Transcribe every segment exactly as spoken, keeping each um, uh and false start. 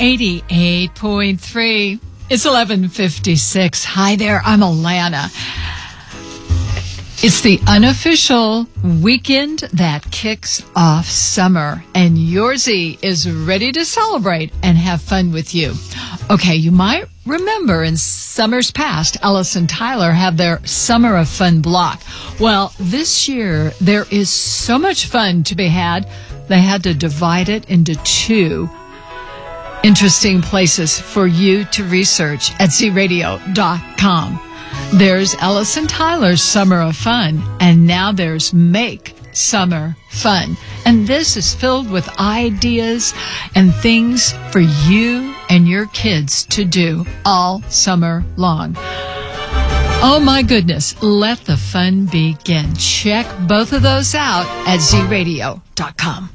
eighty-eight point three. It's eleven fifty-six. Hi there, I'm Alana. It's the unofficial weekend that kicks off summer, and Yorzy is ready to celebrate and have fun with you. Okay, you might remember in summers past, Alice and Tyler have their Summer of Fun block. Well, this year, there is so much fun to be had, they had to divide it into two interesting places for you to research at z radio dot com. There's Alice and Tyler's Summer of Fun, and now there's Make Summer Fun. And this is filled with ideas and things for you and your kids to do all summer long. Oh my goodness, let the fun begin. Check both of those out at z radio dot com.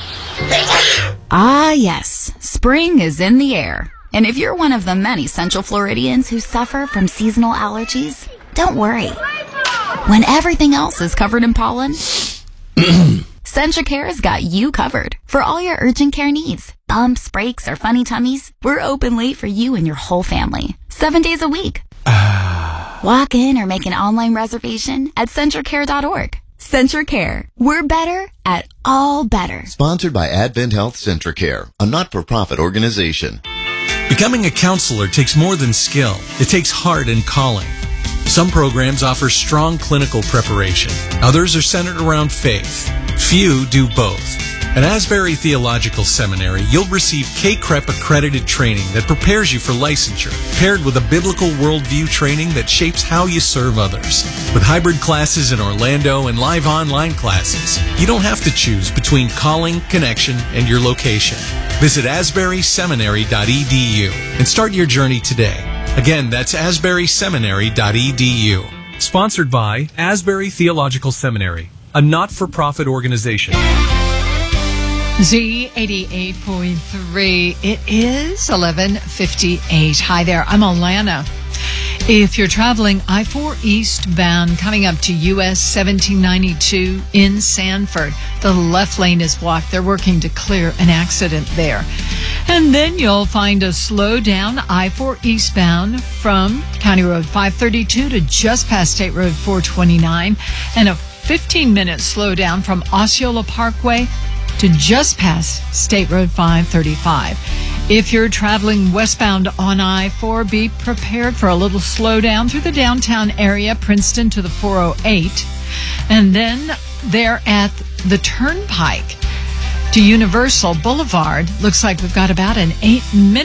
Ah, yes. Spring is in the air. And if you're one of the many Central Floridians who suffer from seasonal allergies, don't worry. When everything else is covered in pollen, CentraCare's got you covered for all your urgent care needs. Bumps, breaks, or funny tummies, we're open late for you and your whole family. Seven days a week. Walk in or make an online reservation at centracare dot org. CentraCare. We're better at all better. Sponsored by Advent Health CentraCare, a not-for-profit organization. Becoming a counselor takes more than skill. It takes heart and calling. Some programs offer strong clinical preparation. Others are centered around faith. Few do both. At Asbury Theological Seminary, you'll receive K C R E P accredited training that prepares you for licensure, paired with a biblical worldview training that shapes how you serve others. With hybrid classes in Orlando and live online classes, you don't have to choose between calling, connection, and your location. Visit asbury seminary dot e d u and start your journey today. Again, that's asbury seminary dot e d u. Sponsored by Asbury Theological Seminary, a not-for-profit organization. Z eighty-eight point three. It is eleven fifty-eight. Hi there, I'm Alana. If you're traveling I four eastbound coming up to U S seventeen ninety-two in Sanford, the left lane is blocked. They're working to clear an accident there. And then you'll find a slowdown I four eastbound from County Road five thirty-two to just past State Road four twenty-nine, and a fifteen-minute slowdown from Osceola Parkway to just past State Road five thirty-five. If you're traveling westbound on I four, be prepared for a little slowdown through the downtown area, Princeton to the four oh eight. And then there at the Turnpike to Universal Boulevard, looks like we've got about an eight-minute